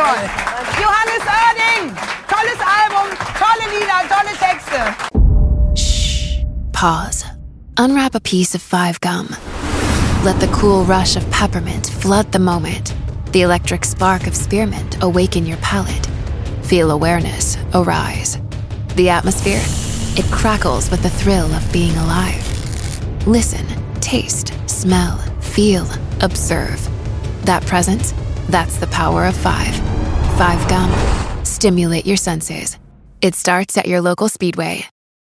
toll. Johannes Oerding, tolles Album, tolle Lieder, tolle Texte. Shh. Pause. Unwrap a piece of 5 gum. Let the cool rush of peppermint flood the moment. The electric spark of spearmint awaken your palate. Feel awareness arise. The atmosphere, it crackles with the thrill of being alive. Listen, taste, smell, feel, observe. That presence, that's the power of 5. 5 gum. Stimulate your senses. It starts at your local Speedway.